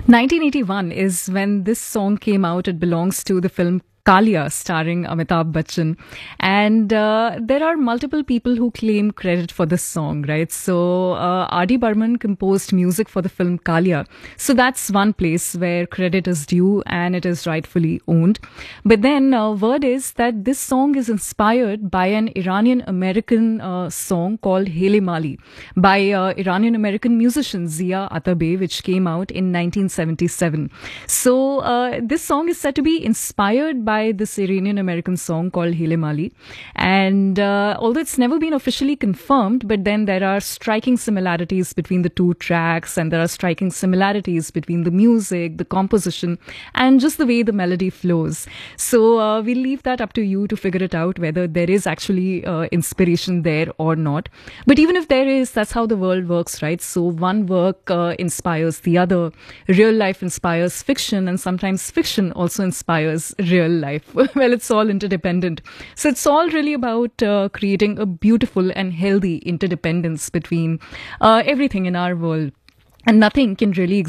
1981 is when this song came out. It belongs to the film Kalia, starring Amitabh Bachchan. And there are multiple people who claim credit for this song, right? So R.D. Burman composed music for the film Kalia. So that's one place where credit is due and it is rightfully owned. But then word is that this song is inspired by an Iranian-American song called Hele Mali by Iranian-American musician Zia Atabey, which came out in 1977. So this song is said to be inspired by this Iranian-American song called Hele Mali. And although it's never been officially confirmed, but then there are striking similarities between the two tracks, and there are striking similarities between the music, the composition, and just the way the melody flows. So we'll leave that up to you to figure it out, whether there is actually inspiration there or not. But even if there is, that's how the world works, right? So one work inspires the other. Real life inspires fiction, and sometimes fiction also inspires real life. Well, it's all interdependent. So it's all really about creating a beautiful and healthy interdependence between everything in our world. And nothing can really